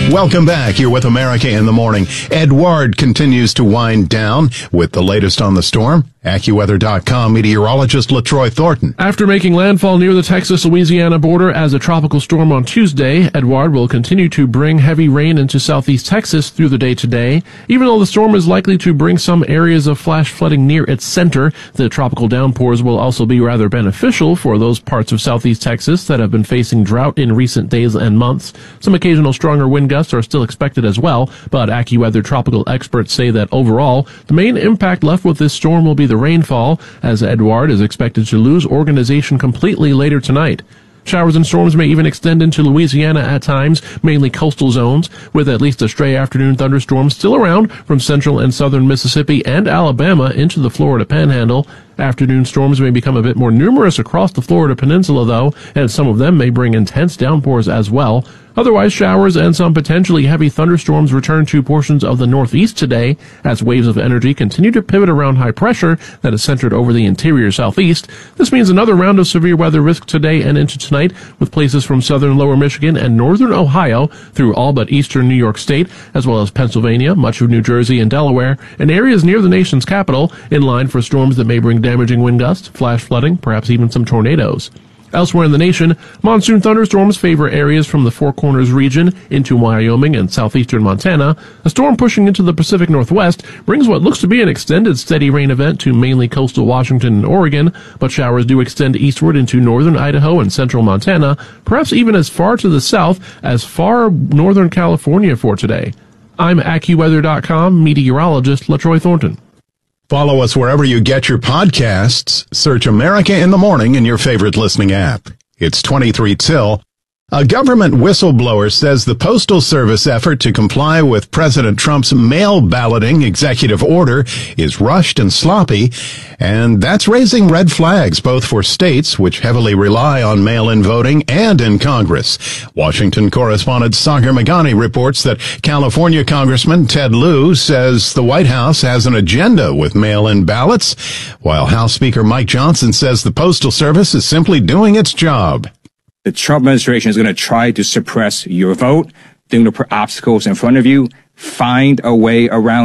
Welcome back. You're with America in the Morning. Edouard continues to wind down with the latest on the storm. AccuWeather.com meteorologist LaTroy Thornton. After making landfall near the Texas-Louisiana border as a tropical storm on Tuesday, Edouard will continue to bring heavy rain into southeast Texas through the day today. Even though the storm is likely to bring some areas of flash flooding near its center, the tropical downpours will also be rather beneficial for those parts of southeast Texas that have been facing drought in recent days and months. Some occasional stronger wind gusts are still expected as well, but AccuWeather tropical experts say that overall, the main impact left with this storm will be the rainfall, as Edouard is expected to lose organization completely later tonight. Showers and storms may even extend into Louisiana at times, mainly coastal zones, with at least a stray afternoon thunderstorm still around from central and southern Mississippi and Alabama into the Florida Panhandle. Afternoon storms may become a bit more numerous across the Florida Peninsula, though, and some of them may bring intense downpours as well. Otherwise, showers and some potentially heavy thunderstorms return to portions of the northeast today as waves of energy continue to pivot around high pressure that is centered over the interior southeast. This means another round of severe weather risk today and into tonight, with places from southern lower Michigan and northern Ohio through all but eastern New York State, as well as Pennsylvania, much of New Jersey and Delaware, and areas near the nation's capital in line for storms that may bring damaging wind gusts, flash flooding, perhaps even some tornadoes. Elsewhere in the nation, monsoon thunderstorms favor areas from the Four Corners region into Wyoming and southeastern Montana. A storm pushing into the Pacific Northwest brings what looks to be an extended steady rain event to mainly coastal Washington and Oregon, but showers do extend eastward into northern Idaho and central Montana, perhaps even as far to the south as far northern California for today. I'm AccuWeather.com meteorologist LaTroy Thornton. Follow us wherever you get your podcasts. Search America in the Morning in your favorite listening app. It's 23 till. A government whistleblower says the Postal Service effort to comply with President Trump's mail balloting executive order is rushed and sloppy, and that's raising red flags both for states, which heavily rely on mail-in voting, and in Congress. Washington correspondent Sagar Meghani reports that California Congressman Ted Lieu says the White House has an agenda with mail-in ballots, while House Speaker Mike Johnson says the Postal Service is simply doing its job. The Trump administration is going to try to suppress your vote. They're going to put obstacles in front of you. Find a way around